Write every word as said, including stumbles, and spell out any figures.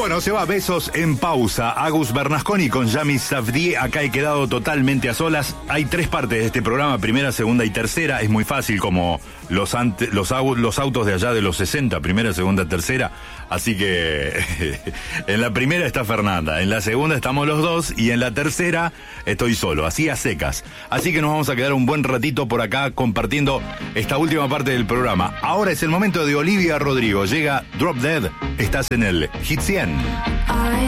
Bueno, se va Besos en pausa. Agus Bernasconi con Yami Safdie. Acá he quedado totalmente a solas. Hay tres partes de este programa, primera, segunda y tercera. Es muy fácil, como los, ante, los, au, los autos de allá de los sesenta, primera, segunda, tercera. Así que en la primera está Fernanda, en la segunda estamos los dos y en la tercera estoy solo, así a secas. Así que nos vamos a quedar un buen ratito por acá compartiendo esta última parte del programa. Ahora es el momento de Olivia Rodrigo. Llega Drop Dead. Estás en el Hit cien.